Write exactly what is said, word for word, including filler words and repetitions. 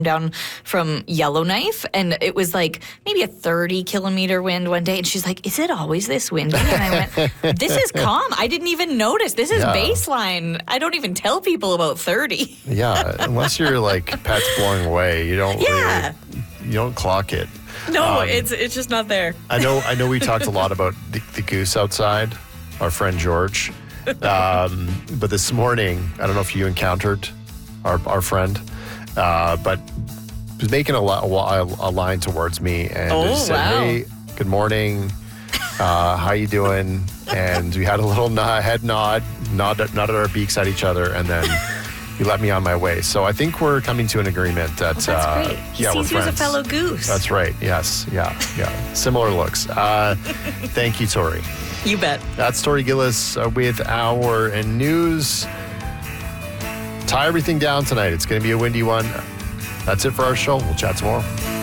down from Yellowknife, and it was like maybe a thirty kilometer wind one day, and she's like, is it always this windy? And I went, this is calm. I didn't even notice. This is Yeah. baseline. I don't even tell people about thirty. Yeah, unless you're like pets blowing away, you don't Yeah. really, you don't clock it. No, Um, it's it's just not there. I know I know we talked a lot about the, the goose outside, our friend George. Um, but this morning, I don't know if you encountered our our friend, uh, but he was making a, li- a, li- a line towards me and Oh, just said, wow. hey, good morning. Uh, how you doing? And we had a little nod, head nod, nod, nodded our beaks at each other, and then he let me on my way. So I think we're coming to an agreement that Well, that's uh, great. He yeah, sees we're you as a friends. fellow goose. That's right. Yes. Yeah. Yeah. Similar looks. Uh, thank you, Tori. You bet. That's Tori Gillis uh, with our uh, news. Tie everything down tonight. It's going to be a windy one. That's it for our show. We'll chat tomorrow.